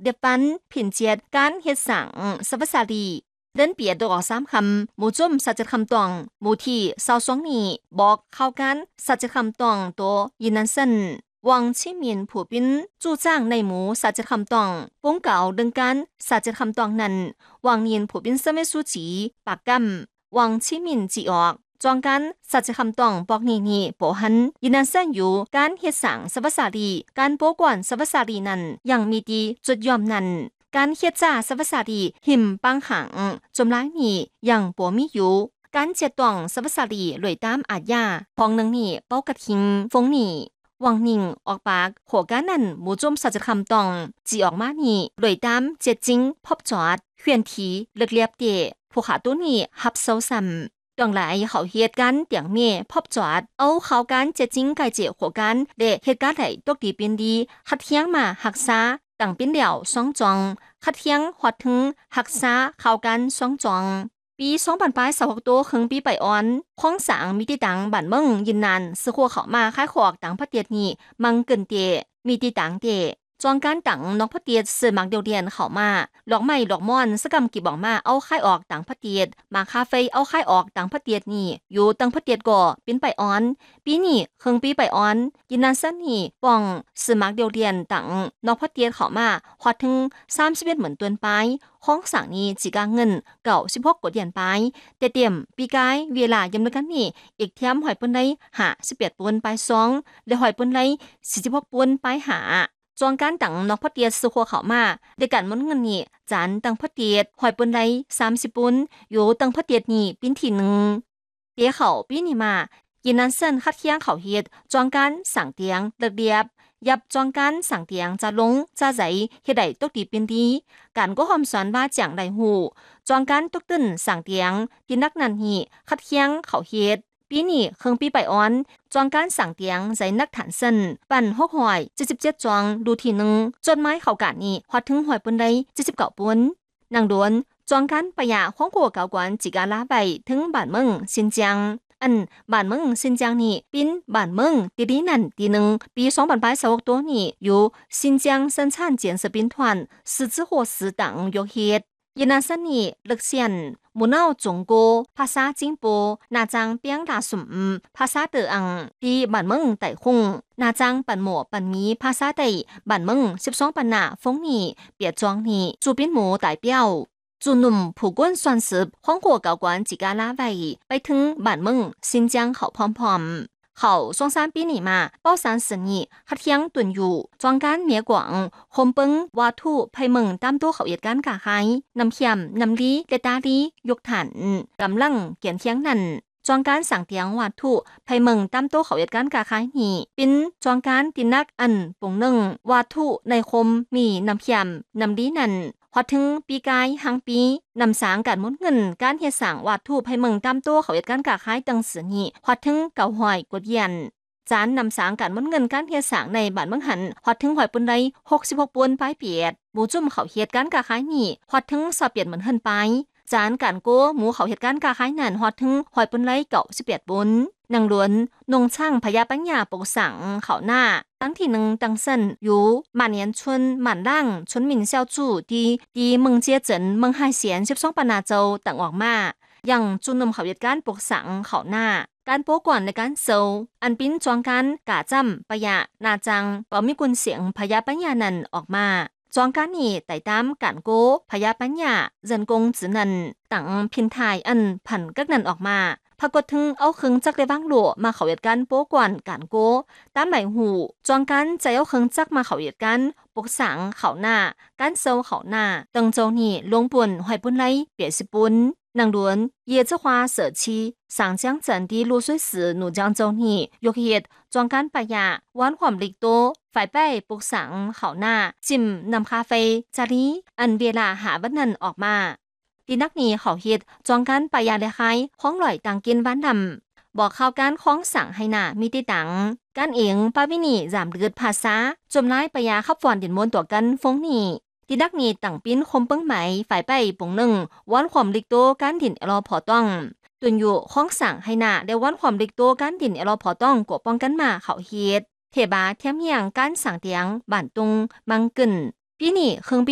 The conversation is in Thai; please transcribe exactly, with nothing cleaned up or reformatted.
เดปันผินเจียดการเฮ็ดสังสวัสดีเดินเปียดออกสามคำหมู่จุ่มสัจคำตองหมู่ที่เศร้าสองนี้บอกเข้ากันสัจคำตองตัวยินนันเซนวังชิมินผู้เป็นจู่จ้างในหมู่สัจคำตองปงเก่าดึงกันสัจคำตองนั้นวังเนียนผู้เป็นเสมัยสุจีปากกำวังชิมินจีออกจองกันสัจคำตองบอกนี่นี่โปหันยินนันเซนอยู่การเฮ็ดสังสวัสดีการโปกวนสวัสดีนั้นยังมีดีจุดยอมนั้นการเฮ็ดจ่าสวัสดีหิมปังหังจมล้ายนี่ยังบ่มีอยู่การเจ็ดตองสวัสดีลอยตามอาญาพองนึงนี่เป้ากระทิงฟงนี่วังนิ่งออกปากหัวการนั่นหมู่จมสัจคำตองจีออกมานี่ลอยตามเจ็ดจิงพบจอดเขียนทีเลือกเลียบเตะผู้ขาตัวนี้หับเซาซ้ำตองหลายเขาเฮ็ดกันเตียงเมียพบจอดเอาเขาการเจ็ดจิงไก่เจหัวการเดเหตุการณ์ไหนตกดีเป็นดีหัดเทียงมาหักษาตั้งเป็นเหลี่ยวสองจองคัดเทียงหอดถึงหักษาเข้ากันสองจองปีสองพันยี่สิบหกตัวครึ่งปีไปอ่อนข้องสางมีที่ตังบ้านเมืองยินนานซื้อขัวเข้ามาขายขอกต่างประเทศนี้มังเกินเตมีที่ตังเตจองการตังนอกประเทศซื้อมักเดียวเดียนเข้ามาหลอกไม้หลอกม่อนสกำกีบอกมาเอาขายออกต่างประเทศมาคาเฟ่เอาขายออกต่างประเทศนี่อยู่ต่างประเทศก็เป็นไปอ่อนปีนี้ครึ่งปีไปอ่อนยินนานซันนี่ป้องซื้อมักเดียวเดียนตังนอกประเทศเข้ามาฮอดถึงสามสิบเอ็ดเหมือนตัวนไปห้องสั่งนี้จีกาเงินเก่าสิบหกกดเดียนไปแต่เตรียมปีกายเวลายำด้วยกันนี่อีกเทียมหอยปนได้หาสิบแปดปนไปสองและหอยปนได้สี่สิบหกปนไปหาจองการตังนอกพระเตียสุขัวเข้ามาในการม้วนเงินนี่จานตังพระเตียดหอยปนได้สามสิบปนอยู่ตังพระเตียดนี่ปิ้นที่หนึ่งเตี้ยเขาปีนี้มายินนันเซินคัดเคียงเขาเฮ็ดจองการสั่งเตียงเลือกเดียบยับจองการสั่งเตียงจะลงจะใจเฮ็ดได้ตกดีเป็นดีการก็หอมสอนว่าจังได้หูจองการตกตึ้นสั่งเตียงที่นักนันหีคัดเคียงเขาเฮ็ดปีนี้เครื่องปีไปอ่อนจองการสั่งเตียงใจนักฐานเส้นปั่นหกหอยเจ็ดสิบเจ็ดจองดูทีหนึ่งจดไม้เขากาดนี่ฮอดถึงหอยปนได้เจ็ดสิบเก้าปนนางดวนจองการประหยาของกัวเก่ากวนจิกาลาไปถึงบ้านเมืองซินเจียงอันบ้านเมืองซินเจียงนี่เป็นบ้านเมืองตีดีนั่นตีหนึ่งปีสองพันยี่สิบหกตัวนี่อยู่ซินเจียง生产建设兵团十字火师党ยกเฮ็ดยินาสันนี่ลึกเซียนหมู่เน่าจงโกภาษาจิงโปนาจังเปียงดาสุมภาษาเตออังที่บ้านเมืองไต่คงนาจังปันหมอปันมีภาษาไต้บ้านเมืองสิบสองปันหน้าฟงนี่เปียจองนี่จูเป็นหมูไต่เปียวจูหนุ่มผู้ก้นส่วนสืบของกัวเก่ากวนจิกาลาไว้ไปถึงบ้านเมืองซินเจียงเขาพร้อมๆเขาสองสามปีนี้มาเป้าสารสนี่ฮัดเทียงตุนอยู่จองการเมียกวางคมเปิงวาทุไพเมืองตามตัวเขาเหตุการณ์กะไคน้ำเขียมน้ำลีเลตาลียกถันกำลังเกียนเทียงนั่นจองการสั่งเตียงวาทุไพเมืองตามตัวเขาเหตุการณ์กะไคนี่เป็นจองการตินักอันปงหนึ่งวาทุในคมมีน้ำเขียมน้ำลีนั่นพอถึงปีกายหังปีนำสางการหมุนเงินการเฮ็ดสร้างวาดทูปให้เมืองตามตัวเขาเหตุการณ์กะคายตังสือนี้พอถึงเก่าหอยกดเย็นจานนำสางการหมุนเงินการเฮ็ดสร้างในบ้านเมืองหันพอถึงหอยปนได้หกสิบหกปนปลายเปียดหมู่จุ่มเขาเหตุการณ์กะคายนี้พอถึงสอบเปลี่ยนเหมือนเฮินไปจานการโก้หมู่เขาเหตุการณ์กะคายนั้นพอถึงหอยปนไลเก่าสิบแปดปนนางล้วนนงช่างพยาปัญญาปกสังเขาหน้าตั้งที่หนึ่งตั้งเส้นอยู่มาเนียนชนหมันล่างชนหมินเซียวจู่ดีดีเมืองเจียเจินเมืองไฮเสียนสิบสองปนาโจต่างออกมาอย่างจุนนมเขาเหตุการณ์ปกสังเขาหน้าการโป้ก่อนในการโซอันปิ้นจองการกะจำปะยะนาจังปอมีกุนเสียงพยาปัญญานันออกมาจองการนี่ไต่ตามการโกพยาปัญญาเจินกงจือนันต่างพินทายอันผันกักนันออกมาพากดถึงเอาเครื่องจักรได้บ้างหลวมาเขาเหตุการณ์โป้ก่อนการโกตามหมายหูจองการใจเอาเครื่องจักรมาเขาเหตุการณ์ปกสังเขาหน้าการโซเขาหน้าตังโจนี่ลงปุ่นหอยปุ่นไรเปียสิปุ่นนางล้วนเยจะ花舍妻上江镇的露水市怒江州นี่ยกเหตุจองการปะยะวันความลิกโตฝ่ายไปปกสังเขาหน้าจิมนำคาเฟ่จารีอันเวลาหาวันนั้นออกมาดีนักนี้เขาเฮ็ดจองการปะยาได้คายห้องหล่อยตังกินวันดำบอกข่าวการของสั่งให้หน้ามีติตังการเองปาวินีจามเลือดภาษาจมไล่ปะยาขับฟอนดินมนตัวกันฟงนี่ดีนักนี้ตั้งปิ้นคมเปิ้งไหมฝ่ายไปปงหนึ่งวันความลิกโตการดินรอพอต้องตุนอยู่ของสั่งให้หน้าได้วันความลิกโตการดินรอพอต้องกว่าป้องกันมาเขาเฮ็ดเทบาเทียมเฮียงการสั่งเตียงบ้านตุงมังกึนปีนี้เครื่อง